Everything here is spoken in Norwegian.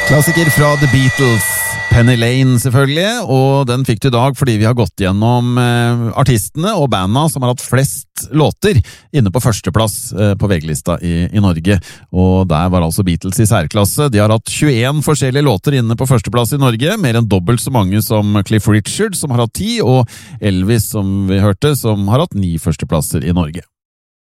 Klassiker fra The Beatles, Penny Lane selvfølgelig, og den fikk du i dag fordi vi har gått gjennom artistene og bandene som har hatt flest låter inne på førsteplass på VG-lista i Norge, og der var altså Beatles i særklasse. De har hatt 21 forskjellige låter inne på førsteplass i Norge, mer enn dobbelt så mange som Cliff Richard som har hatt 10, og Elvis som vi hørte som har hatt 9 førsteplasser i Norge.